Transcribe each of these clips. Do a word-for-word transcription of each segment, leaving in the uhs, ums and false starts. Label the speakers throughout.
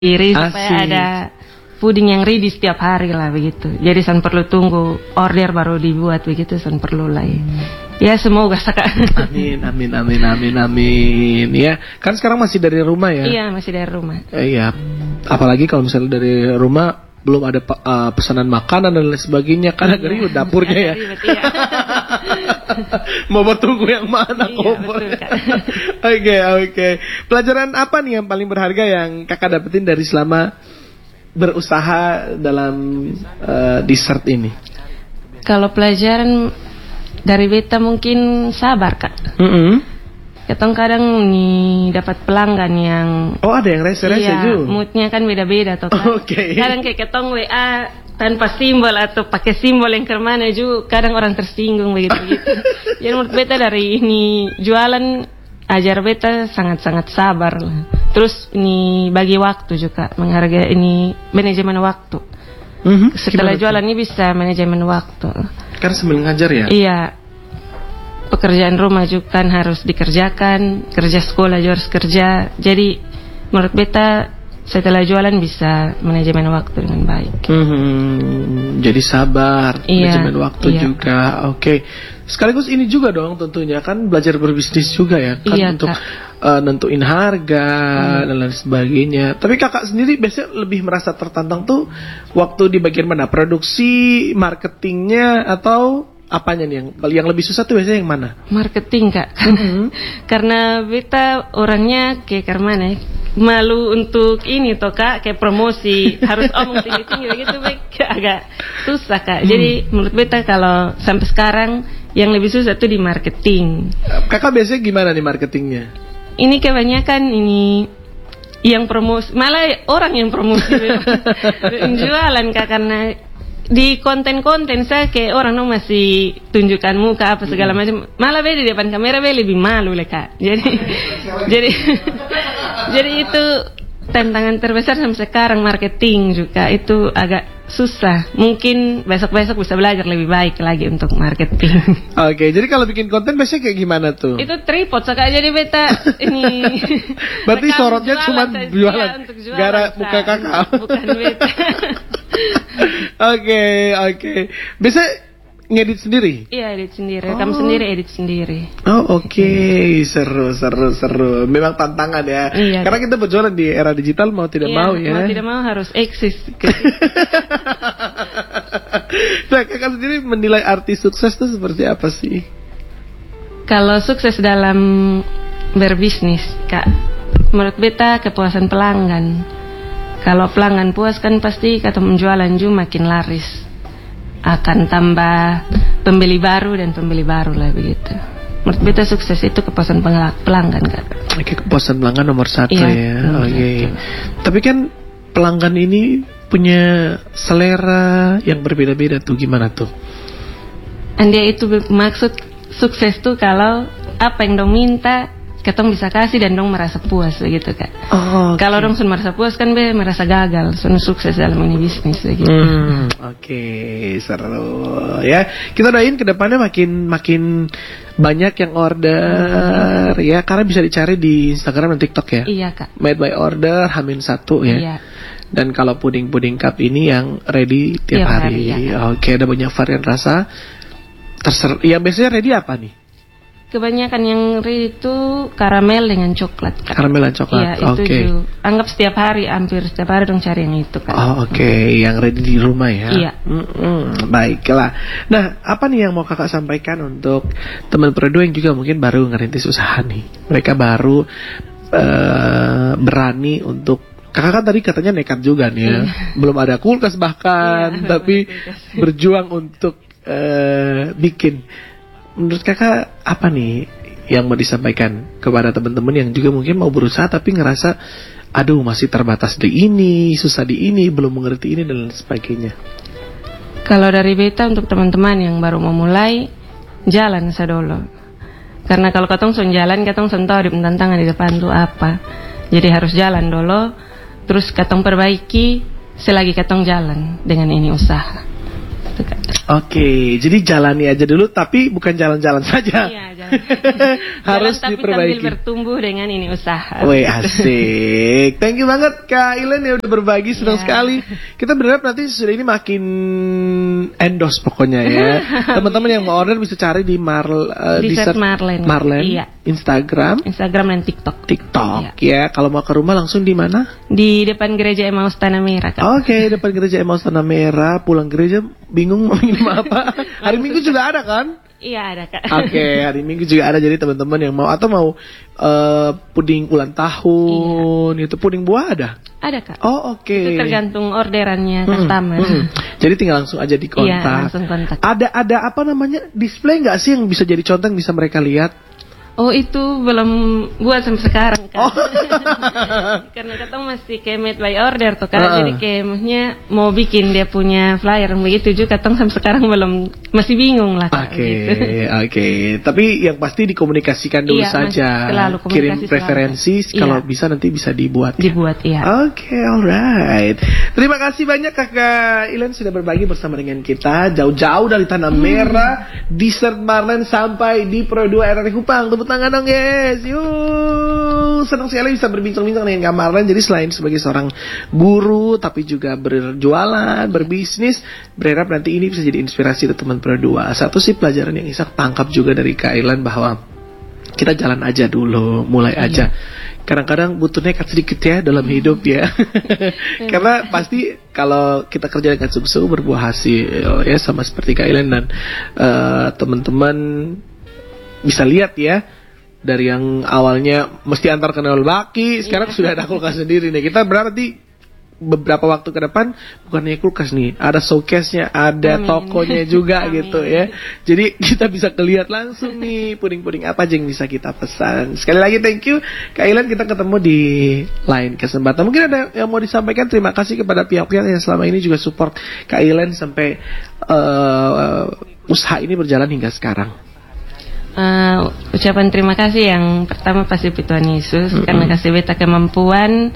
Speaker 1: Iri supaya ada puding yang ready setiap hari lah begitu. Jadi san perlu tunggu order baru dibuat begitu, san perlu lah. Ya semoga saka.
Speaker 2: Amin amin amin amin amin. Ya, kan sekarang masih dari rumah ya?
Speaker 1: Iya, masih dari rumah.
Speaker 2: Eh, iya. Apalagi kalau misalnya dari rumah belum ada uh, pesanan makanan dan lain sebagainya, karena dari iya. dapurnya ya. Ribet, iya. Mau bertunggu yang mana kompornya? Oke oke. Pelajaran apa nih yang paling berharga yang kakak dapetin dari selama berusaha dalam uh, dessert ini?
Speaker 1: Kalau pelajaran dari beta mungkin sabar kak.
Speaker 2: Mm-hmm.
Speaker 1: Ketong kadang nih dapat pelanggan yang
Speaker 2: oh ada yang rese-rese
Speaker 1: iya,
Speaker 2: juga.
Speaker 1: moodnya kan beda-beda toh kan.
Speaker 2: Oke. Okay.
Speaker 1: Kadang kayak ketong W A tanpa simbol atau pakai simbol yang kemana juga kadang orang tersinggung begitu-gitu. Jadi menurut beta dari ini jualan ajar beta sangat-sangat sabar lah. Terus ini bagi waktu juga, menghargai ini manajemen waktu. Mm-hmm. Setelah Gimana jualan itu? Ini bisa manajemen waktu.
Speaker 2: Karena sambil ngajar ya?
Speaker 1: Iya. Pekerjaan rumah juga kan harus dikerjakan, kerja sekolah juga harus kerja. Jadi menurut beta setelah jualan bisa manajemen waktu dengan baik.
Speaker 2: Hmm, jadi sabar,
Speaker 1: iya,
Speaker 2: manajemen waktu iya. juga. Oke. Okay. Sekaligus ini juga dong tentunya kan belajar berbisnis juga ya kan
Speaker 1: iya,
Speaker 2: untuk uh, nentuin harga hmm. dan lain sebagainya. Tapi kakak sendiri biasanya lebih merasa tertantang tuh waktu di bagian mana? Produksi, marketingnya atau apanya nih yang yang lebih susah tuh biasanya yang mana? Marketing kak. Mm-hmm.
Speaker 1: Karena beta orangnya kayak karena malu untuk ini toh kak, kayak promosi harus omong tinggi-tinggi begitu baik agak susah kak. Mm. Jadi menurut beta kalau sampai sekarang yang lebih susah tuh di marketing.
Speaker 2: Kakak biasanya gimana nih marketingnya?
Speaker 1: Ini kebanyakan ini yang promosi, malah orang yang promosi jualan kak, karena di konten-konten saya kayak orang no masih tunjukkan muka apa segala macam, malah be di depan kamera be lebih malu lah kak. Jadi jadi jadi itu tantangan terbesar sampai sekarang, marketing juga itu agak susah. Mungkin besok-besok bisa belajar lebih baik lagi untuk marketing.
Speaker 2: Oke, okay, jadi kalau bikin konten biasanya kayak gimana tuh?
Speaker 1: Itu tripod sekali, jadi beta ini.
Speaker 2: Berarti sorotnya cuma jualan,
Speaker 1: jualan
Speaker 2: gara muka kakak.
Speaker 1: Bukan beta.
Speaker 2: Oke, oke. Biasa ngedit sendiri?
Speaker 1: Iya, edit sendiri. Rekam oh. sendiri, edit sendiri.
Speaker 2: Oh, oke. Okay. Seru, seru, seru. Memang tantangan ya. Iya, karena kita berjualan di era digital mau tidak iya, mau ya.
Speaker 1: Mau tidak mau harus eksis.
Speaker 2: Nah, kakak sendiri menilai artis sukses itu seperti apa sih?
Speaker 1: Kalau sukses dalam berbisnis, Kak, menurut beta kepuasan pelanggan. Kalau pelanggan puas kan pasti kata menjualan juga makin laris. Akan tambah pembeli baru dan pembeli baru lah begitu. Menurut beta sukses itu kepuasan pelanggan kan.
Speaker 2: Oke, kepuasan pelanggan nomor satu iya, ya. Oke. Okay. Tapi kan pelanggan ini punya selera yang berbeda-beda tuh, gimana tuh?
Speaker 1: Anda itu maksud sukses tuh kalau apa yang dong minta ketong bisa kasih dan dong merasa puas begitu kak. Oh, okay. Kalau dong sun merasa puas kan be merasa gagal, sun sukses dalam ini bisnis begitu.
Speaker 2: Hmm, Oke, okay. Seru ya. Kita doain kedepannya makin makin banyak yang order hmm. ya, karena bisa dicari di Instagram dan TikTok ya.
Speaker 1: Iya kak.
Speaker 2: Made by order Hamin satu ya. Iya. Dan kalau puding-puding cup ini yang ready tiap, tiap hari. hari ya, Oke, okay, ada banyak varian rasa. Terser, ya biasanya ready apa nih?
Speaker 1: Kebanyakan yang ready itu karamel dengan coklat. Kak.
Speaker 2: Karamel dan coklat.
Speaker 1: Iya, itu okay. juga. Anggap setiap hari, hampir setiap hari dong cari yang itu kan.
Speaker 2: Oh, oke, okay. Yang ready di rumah ya.
Speaker 1: Iya.
Speaker 2: Mm-mm. Baiklah. Nah, apa nih yang mau kakak sampaikan untuk teman Predo yang juga mungkin baru ngerintis usaha nih? Mereka baru uh, berani untuk, kakak kan tadi katanya nekat juga nih ya. Iya. Belum ada kulkas bahkan, iya, tapi berjuang untuk uh, bikin. Menurut kakak apa nih yang mau disampaikan kepada teman-teman yang juga mungkin mau berusaha tapi ngerasa aduh masih terbatas di ini, susah di ini, belum mengerti ini dan lain sebagainya?
Speaker 1: Kalau dari beta untuk teman-teman yang baru mau mulai, jalan sadolo. Karena kalau katong son jalan, katong son tahu di tantangan di depan tuh apa. Jadi harus jalan dulu, terus katong perbaiki selagi katong jalan dengan ini usaha.
Speaker 2: Oke, okay, jadi jalani aja dulu, tapi bukan jalan-jalan saja.
Speaker 1: Iya, jalan
Speaker 2: Harus
Speaker 1: Jalan tapi
Speaker 2: diperbaiki.
Speaker 1: sambil bertumbuh dengan ini usaha.
Speaker 2: Wih, asik. Thank you banget Kak Ilen ya udah berbagi, senang
Speaker 1: Ya.
Speaker 2: sekali. Kita berharap nanti sudah ini makin endorse pokoknya ya. Teman-teman yang mau order bisa cari di Marl uh,
Speaker 1: Dessert
Speaker 2: Dessert
Speaker 1: Marlen.
Speaker 2: Marlen,
Speaker 1: Iya.
Speaker 2: Instagram,
Speaker 1: Instagram dan TikTok.
Speaker 2: TikTok
Speaker 1: Iya.
Speaker 2: ya. Kalau mau ke rumah langsung di mana?
Speaker 1: Di depan gereja Emmaus Tanah Merah, Kak.
Speaker 2: Oke, depan gereja Emmaus Tanah Merah. Pulang gereja bingung mau minum apa. Hari Minggu juga ada kan?
Speaker 1: Iya, ada, Kak.
Speaker 2: Oke, hari Minggu juga ada. Jadi teman-teman yang mau atau mau uh, puding ulang tahun, itu puding buah ada.
Speaker 1: Ada, Kak.
Speaker 2: Oh, oke.
Speaker 1: Itu tergantung orderannya
Speaker 2: Hmm,
Speaker 1: customer.
Speaker 2: hmm. Jadi tinggal langsung aja di kontak.
Speaker 1: Iya, langsung kontak.
Speaker 2: Ada ada apa namanya display nggak sih yang bisa jadi contoh yang bisa mereka lihat?
Speaker 1: Oh, itu belum buat sampai sekarang, Kak.
Speaker 2: Oh.
Speaker 1: Karena kita masih kayak made by order tuh, Kak.
Speaker 2: Uh-uh.
Speaker 1: Jadi kayak maksudnya mau bikin dia punya flyer begitu juga, katong sampai sekarang belum, masih bingung lah, Kak.
Speaker 2: Oke,
Speaker 1: gitu.
Speaker 2: oke. Tapi yang pasti dikomunikasikan dulu
Speaker 1: Iya,
Speaker 2: saja.
Speaker 1: masih selalu komunikasi
Speaker 2: Kirim
Speaker 1: selalu.
Speaker 2: preferensi, kalau
Speaker 1: Iya.
Speaker 2: bisa nanti bisa dibuat. ya?
Speaker 1: Dibuat, iya.
Speaker 2: Oke, alright. Terima kasih banyak Kakak Ilen sudah berbagi bersama dengan kita jauh-jauh dari Tanah Merah, Dessert Marlen sampai di Pro dua R R Kupang. Tepuk tangan dong, guys. Yuk, senang sekali bisa berbincang-bincang dengan Kak Marlen. Jadi selain sebagai seorang guru, tapi juga berjualan, berbisnis, berharap nanti ini bisa jadi inspirasi untuk teman Pro dua. Satu sih pelajaran yang Isak tangkap juga dari Kak Ilen bahwa kita jalan aja dulu, mulai
Speaker 1: Iya.
Speaker 2: aja. Kadang-kadang butuh nekat sedikit ya dalam hidup ya. Karena pasti kalau kita kerja dengan sungguh-sungguh berbuah hasil ya, sama seperti Kak Ilen dan eh, teman-teman bisa lihat ya. Dari yang awalnya mesti antar ke nol baki, sekarang sudah ada kulkas sendiri nih. Kita berarti beberapa waktu ke depan bukan hanya kulkas nih, ada showcase-nya, ada
Speaker 1: Amin.
Speaker 2: tokonya juga
Speaker 1: Amin.
Speaker 2: gitu ya. Jadi kita bisa kelihat langsung nih puding-puding apa aja yang bisa kita pesan. Sekali lagi thank you Kak Ilen, kita ketemu di lain kesempatan. Mungkin ada yang mau disampaikan, terima kasih kepada pihak-pihak yang selama ini juga support Kak Ilen sampai uh, usaha ini berjalan hingga sekarang.
Speaker 1: Uh, ucapan terima kasih yang pertama pasti Tuhan Yesus,
Speaker 2: Mm-mm.
Speaker 1: karena kasih beta kemampuan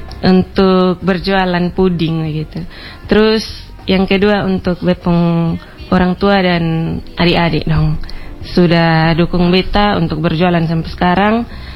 Speaker 1: untuk berjualan puding gitu. Terus yang kedua untuk bepong orang tua dan adik-adik dong, sudah dukung beta untuk berjualan sampai sekarang.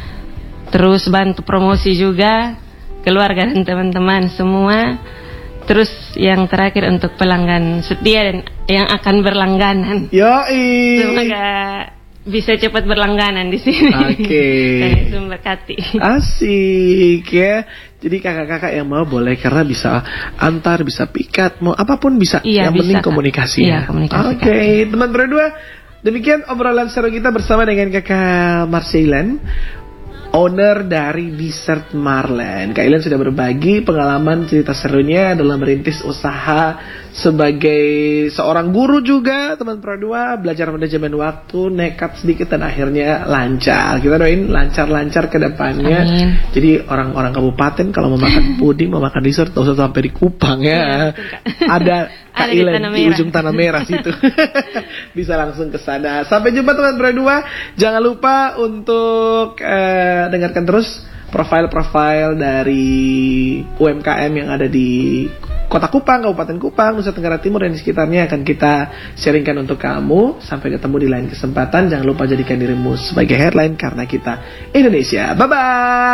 Speaker 1: Terus bantu promosi juga keluarga dan teman-teman semua. Terus yang terakhir untuk pelanggan setia dan yang akan berlangganan,
Speaker 2: Yoi.
Speaker 1: semoga bisa cepat berlangganan di sini.
Speaker 2: Oke.
Speaker 1: Dan Yesus memberkati.
Speaker 2: Asik ya. Jadi kakak-kakak yang mau boleh, karena bisa antar, bisa pikat, mau apapun bisa.
Speaker 1: Iya,
Speaker 2: yang
Speaker 1: bisa,
Speaker 2: penting
Speaker 1: Kak.
Speaker 2: komunikasi.
Speaker 1: Iya,
Speaker 2: ya.
Speaker 1: komunikasi,
Speaker 2: Oke, teman berdua. Demikian obrolan seru kita bersama dengan kakak Marceilen, owner dari Dessert Marlen. Kak Ilen sudah berbagi pengalaman cerita serunya dalam merintis usaha sebagai seorang guru juga, teman Pro dua, belajar manajemen waktu, nekat sedikit dan akhirnya lancar. Kita doain lancar-lancar ke depannya.
Speaker 1: Amin.
Speaker 2: Jadi orang-orang kabupaten kalau mau makan puding, mau makan dessert, tak usah sampai di Kupang ya.
Speaker 1: Iya, betul, Kak.
Speaker 2: Ada Kak
Speaker 1: Ada di
Speaker 2: Ilen
Speaker 1: Tanah
Speaker 2: di
Speaker 1: Merah.
Speaker 2: ujung Tanah Merah situ. Bisa langsung ke sana. Sampai jumpa teman Pro dua. Jangan lupa untuk eh, dengarkan terus profil-profil dari U M K M yang ada di Kota Kupang, Kabupaten Kupang, Nusa Tenggara Timur dan di sekitarnya akan kita sharingkan untuk kamu. Sampai ketemu di lain kesempatan. Jangan lupa jadikan dirimu sebagai headline karena kita Indonesia. Bye bye.